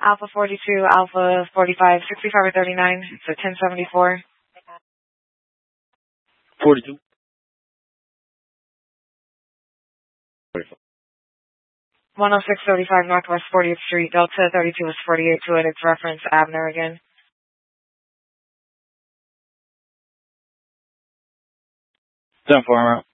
Alpha 42, Alpha 45, 65 or 39, so 1074. 42. 10635 Northwest 40th Street, Delta 32 is 48 to it. It's reference Abner again. 10-4,